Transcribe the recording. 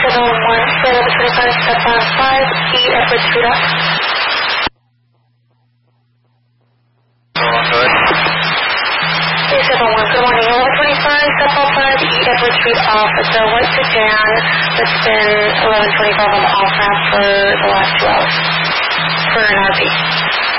701, step on 5, E, Edward Street off. Go ahead. 701, good morning, 1125, step on 5, E, Edward Street off. It's a white sedan that's been 1125 on the off ramp for the last 2 hours for an RP.